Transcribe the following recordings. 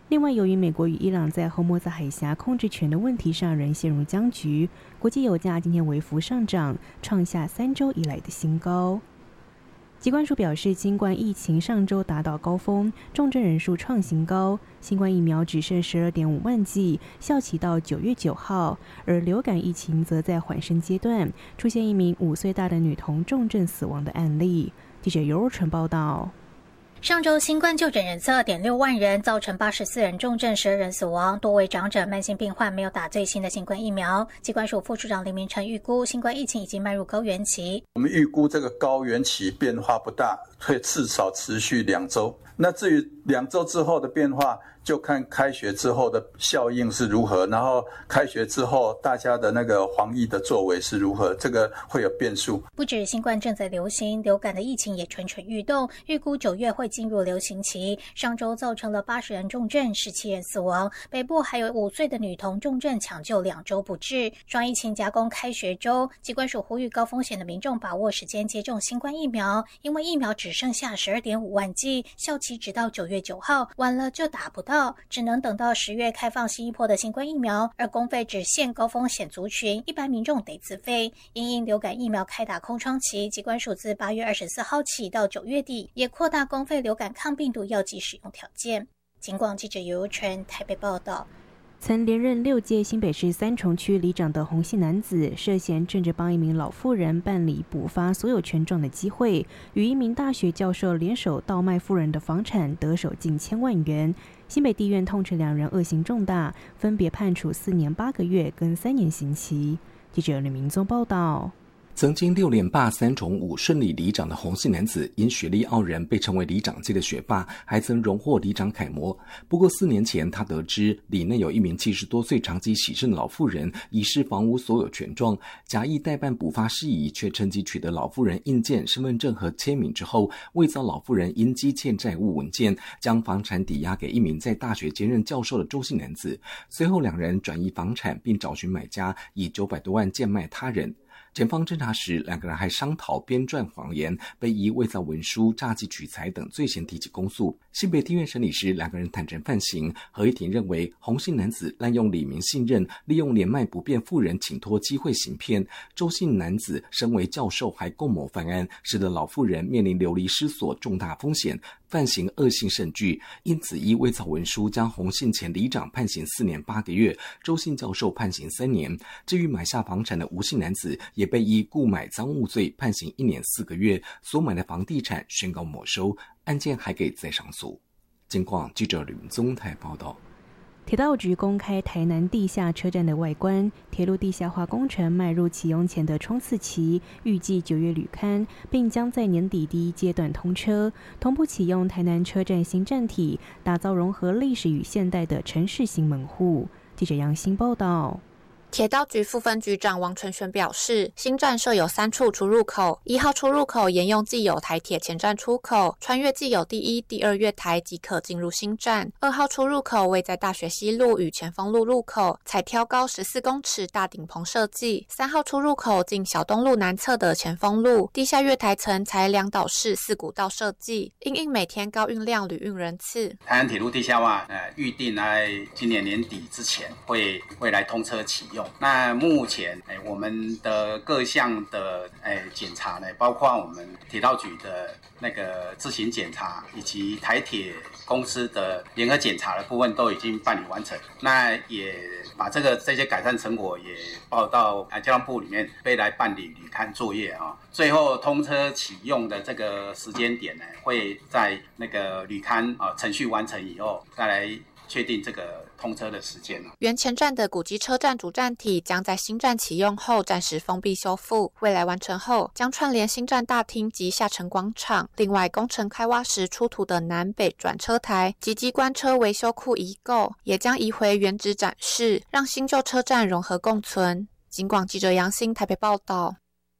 另外，由于美国与伊朗在霍莫兹海峡控制权的问题上仍陷入僵局，国际油价今天微幅上涨，创下3周以来的新高。疾管署表示，新冠疫情上周达到高峰，重症人数创新高，新冠疫苗只剩12.5万剂，效期到9月9号，而流感疫情则在缓升阶段，出现一名5岁大的女童重症死亡的案例。记者尤若纯报道。 上周新冠就诊人次2.6万人，造成84人重症，12人死亡，多为长者、慢性病患没有打最新的新冠疫苗。疾管署副署长林明成预估，新冠疫情已经迈入高原期。 我们预估这个高原期变化不大，会至少持续2周。那至于2周之后的变化，就看开学之后的效应是如何，然后开学之后大家的那个防疫的作为是如何，这个会有变数。 不止新冠正在流行，流感的疫情也蠢蠢欲动，预估9月会进入流行期。上周造成了80人重症，17人死亡，北部还有5岁的女童重症抢救2周不治。双疫情夹攻开学周，疾管署呼吁高风险的民众把握时间接种新冠疫苗，因为疫苗只剩下12.5万剂，效期直到9月9号，晚了就打不到，只能等到10月开放新一波的新冠疫苗，而公费只限高风险族群，一般民众得自费。因应流感疫苗开打空窗期，疾管署自8月24号起到9月底，也扩大公费流感抗病毒药剂使用条件。警广记者尤纯台北报道。 曾连任6届新北市三重区里长的洪姓男子，涉嫌趁着帮一名老妇人办理补发所有权状的机会，与一名大学教授联手倒卖妇人的房产，得手近1000万元。新北地院痛斥2人恶行重大，分别判处4年8个月跟3年刑期。记者吕明宗报道。 曾经6连霸3重5顺利里长的洪姓男子，因学历傲人被称为里长界的学霸，还曾荣获里长楷模。不过4年前，他得知里内有一名70多岁长期喜胜的老妇人遗失房屋所有权状，假意代办补发事宜，却趁机取得老妇人印鉴、身份证和签名之后，伪造老妇人应积欠债务文件，将房产抵押给一名在大学兼任教授的周姓男子。随后2人转移房产，并找寻买家，以900多万贱卖他人。检方侦查时，2个人还商讨编撰谎言，被以伪造文书、诈欺取财等罪嫌提起公诉。新北地院审理时，2个人坦诚犯行。合议庭认为，洪姓男子滥用里民信任，利用年迈不便妇人请托机会行骗；周姓男子身为教授还共谋犯案，使得老妇人面临流离失所重大风险，犯行恶性甚巨。因此，依伪造文书将洪姓前里长判刑4年8个月，周姓教授判刑3年。至于买下房产的吴姓男子，也被依故买赃物罪判刑1年4个月，所买的房地产宣告没收，案件还可以再上诉。警广记者吕明宗台报道。 铁道局公开台南地下车站的外观，铁路地下化工程迈入启用前的冲刺期，预计9月履勘，并将在年底第1阶段通车，同步启用台南车站新站体，打造融合历史与现代的城市型门户。记者杨欣报道。 铁道局副分局长王纯璇表示，新站设有3处出入口，1号出入口沿用既有台铁前站出口，穿越既有第1、第2月台即可进入新站。2号出入口位在大学西路与前锋路路口，采挑高14公尺大顶棚设计。3号出入口进小东路南侧的前锋路，地下月台层采2岛式4股道设计，因应每天高运量旅运人次。 台南铁路地下化预定在今年年底之前会来通车启用。那目前我们的各项的检查呢，包括我们铁道局的那个自行检查，以及台铁公司的联合检查的部分都已经办理完成。那也把这些改善成果也报到交通部里面，被来办理履勘作业啊。最后通车启用的这个时间点呢，会在那个履勘程序完成以后再来确定这个通车的时间。 原前站的古迹车站主站体将在新站启用后暂时封闭修复，未来完成后将串联新站大厅及下城广场。另外，工程开挖时出土的南北转车台及机关车维修库遗构也将移回原址展示，让新旧车站融合共存。警广记者杨欣台北报道。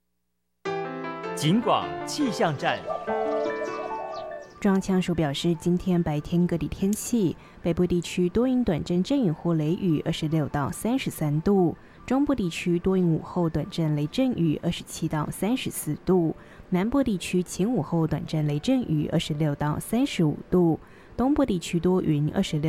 警广气象站。 中央气象署表示，今天白天各地天气，北部地区多云短暂阵雨或雷雨，26到33度；中部地区多云午后短暂雷阵雨，27到34度；南部地区晴午后短暂雷阵雨，26到35度；东部地区多云，26